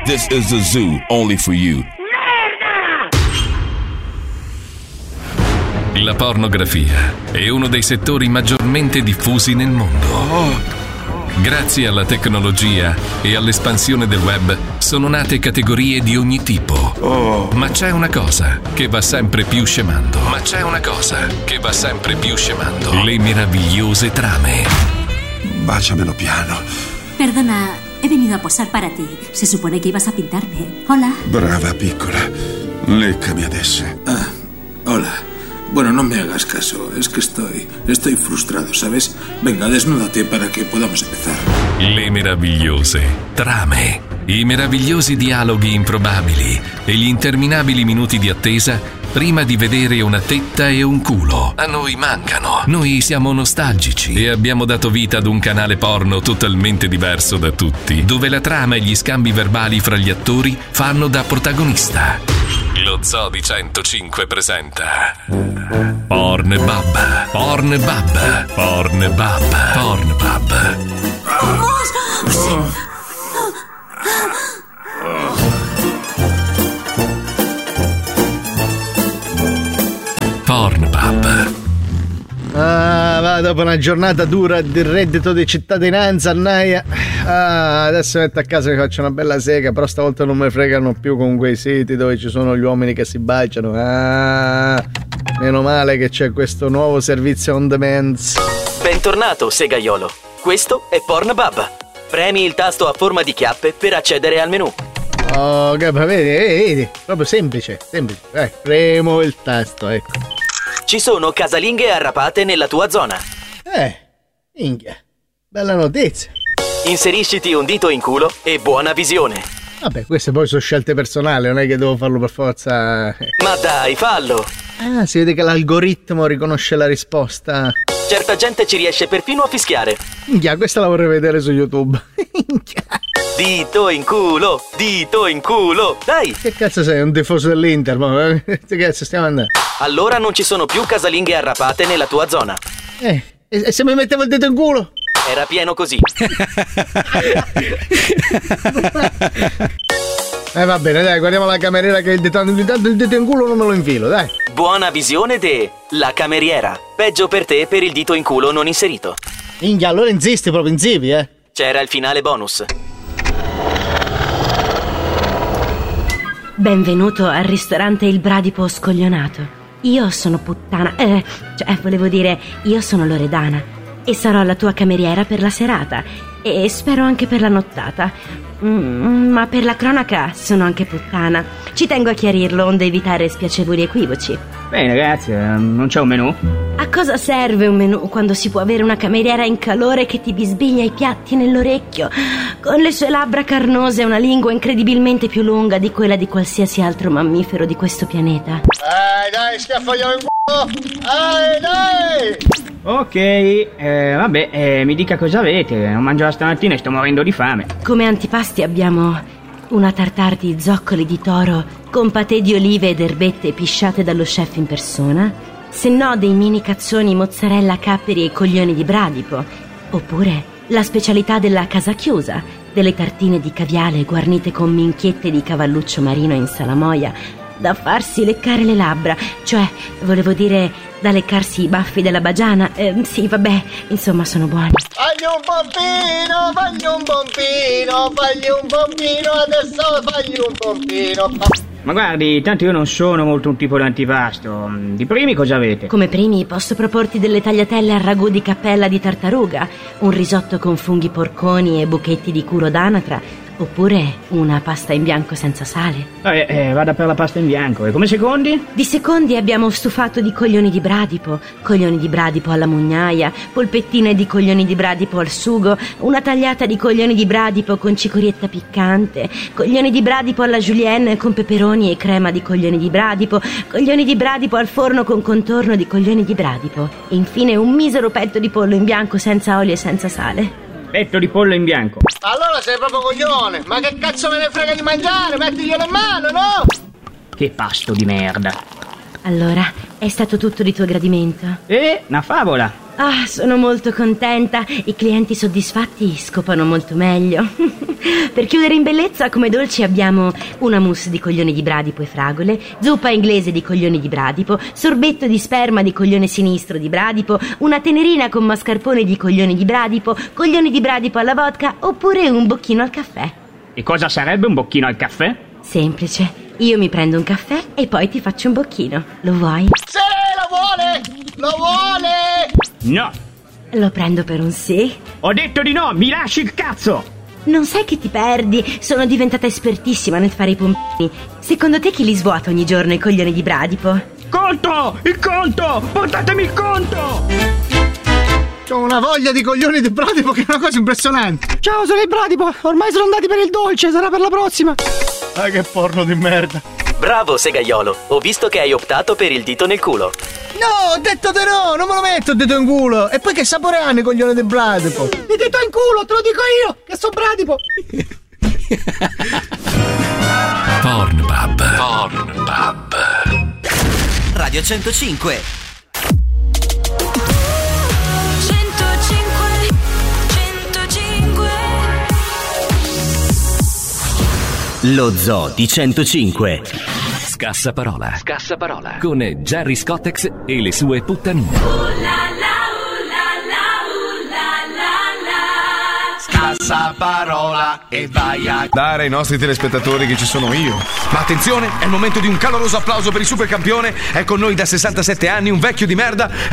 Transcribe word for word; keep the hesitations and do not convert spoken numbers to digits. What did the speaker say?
This is the zoo, only for you. La pornografia è uno dei settori maggiormente diffusi nel mondo. Grazie alla tecnologia e all'espansione del web sono nate categorie di ogni tipo. Ma c'è una cosa che va sempre più scemando. Ma c'è una cosa che va sempre più scemando. Le meravigliose trame. Baciamelo piano. Perdona, he venido a posar para ti. Se supone que ibas a pintarme. Hola. Brava piccola. Leccami adesso. Ah, hola. Bueno, no me hagas caso, es que estoy, estoy frustrado, ¿sabes? Venga, desnúdate para que podamos empezar. Le meravigliose trame, i meravigliosi dialoghi improbabili e gli interminabili minuti di attesa prima di vedere una tetta e un culo. A noi mancano. Noi siamo nostalgici e abbiamo dato vita ad un canale porno totalmente diverso da tutti, dove la trama e gli scambi verbali fra gli attori fanno da protagonista. Lo Zoo di centocinque presenta Pornbub, Pornbub, Pornbub, Pornbub. Pornbub. Ah, va, dopo una giornata dura di reddito di cittadinanza, annaia. Ah, adesso metto a casa e faccio una bella sega, però stavolta non mi fregano più con quei siti dove ci sono gli uomini che si baciano. Ah, meno male che c'è questo nuovo servizio on demand. Bentornato, segaiolo. Questo è Pornbub. Premi il tasto a forma di chiappe per accedere al menu. Oh, che vedi, vedi, proprio semplice, semplice. Eh, premo il tasto, ecco. Ci sono casalinghe arrapate nella tua zona. Eh, minchia, bella notizia. Inserisciti un dito in culo e buona visione. Vabbè, queste poi sono scelte personali, non è che devo farlo per forza. Ma dai, fallo. Ah, si vede che l'algoritmo riconosce la risposta. Certa gente ci riesce perfino a fischiare. Minchia, questa la vorrei vedere su YouTube. Minchia. Dito in culo, dito in culo, dai! Che cazzo sei, un tifoso dell'Inter? Ma che cazzo stiamo andando? Allora non ci sono più casalinghe arrapate nella tua zona. Eh, e se mi mettevo il dito in culo? Era pieno così. Eh va bene, dai, guardiamo la cameriera che il dito, il dito in culo non me lo infilo, dai. Buona visione de la cameriera. Peggio per te per il dito in culo non inserito. Minchia, allora insisti proprio, insipi, eh. C'era il finale bonus. Benvenuto al ristorante Il Bradipo Scoglionato. Io sono puttana, eh, cioè volevo dire, io sono Loredana e sarò la tua cameriera per la serata e spero anche per la nottata. Mm, ma per la cronaca sono anche puttana. Ci tengo a chiarirlo, onde evitare spiacevoli equivoci. Bene, grazie, non c'è un menù? A cosa serve un menù quando si può avere una cameriera in calore che ti bisbiglia i piatti nell'orecchio, con le sue labbra carnose e una lingua incredibilmente più lunga di quella di qualsiasi altro mammifero di questo pianeta? Dai, dai, schiaffogliamo in culo! Dai, dai! Ok, eh, vabbè, eh, mi dica cosa avete. Non mangio da stamattina e sto morendo di fame. Come antipasti abbiamo una tartare di zoccoli di toro con patè di olive ed erbette pisciate dallo chef in persona, se no dei mini cazzoni mozzarella, capperi e coglioni di bradipo, oppure la specialità della casa chiusa, delle tartine di caviale guarnite con minchiette di cavalluccio marino in salamoia da farsi leccare le labbra, cioè volevo dire da leccarsi i baffi della bagiana. Eh, sì, vabbè, insomma sono buoni. Fagli un pompino, fagli un pompino, fagli un pompino, adesso fagli un pompino. Ma guardi, tanto io non sono molto un tipo d'antipasto. Di primi cosa avete? Come primi posso proporti delle tagliatelle al ragù di cappella di tartaruga, un risotto con funghi porconi e buchetti di curo d'anatra, oppure una pasta in bianco senza sale. Eh, eh, vada per la pasta in bianco. E come secondi? Di secondi abbiamo stufato di coglioni di bradipo, coglioni di bradipo alla mugnaia, polpettine di coglioni di bradipo al sugo, una tagliata di coglioni di bradipo con cicorietta piccante, coglioni di bradipo alla julienne con peperoni e crema di coglioni di bradipo, coglioni di bradipo al forno con contorno di coglioni di bradipo e infine un misero petto di pollo in bianco senza olio e senza sale. Petto di pollo in bianco. Allora sei proprio coglione. Ma che cazzo me ne frega di mangiare? Mettiglielo in mano, no? Che pasto di merda. Allora, è stato tutto di tuo gradimento? Eh, una favola. Ah, sono molto contenta. I clienti soddisfatti scopano molto meglio. Per chiudere in bellezza, come dolci abbiamo una mousse di coglioni di bradipo e fragole, zuppa inglese di coglioni di bradipo, sorbetto di sperma di coglione sinistro di bradipo, una tenerina con mascarpone di coglioni di bradipo, coglioni di bradipo alla vodka, oppure un bocchino al caffè. E cosa sarebbe un bocchino al caffè? Semplice. Io mi prendo un caffè e poi ti faccio un bocchino. Lo vuoi? Sì, lo vuole! Lo vuole! No. Lo prendo per un sì? Ho detto di no, mi lasci il cazzo! Non sai che ti perdi? Sono diventata espertissima nel fare i pompini. Secondo te chi li svuota ogni giorno i coglioni di bradipo? Conto! Il conto! Portatemi il conto! C'ho una voglia di coglioni di bradipo che è una cosa impressionante. Ciao, sono il bradipo. Ormai sono andati per il dolce, sarà per la prossima. Ah, che porno di merda. Bravo, segaiolo. Ho visto che hai optato per il dito nel culo. No, ho detto di no, non me lo metto il dito in culo. E poi che sapore hanno i coglioni di bradipo? Il dito in culo, te lo dico io, che sono bradipo. Pornbub. Pornbub. Radio centocinque. Lo Zoo di centocinque. Scassaparola. Scassaparola. Con Gerry Scottex e le sue puttanine. Scassaparola e vai a dare ai nostri telespettatori che ci sono io. Ma attenzione, è il momento di un caloroso applauso per il supercampione. È con noi da sessantasette anni un vecchio di merda.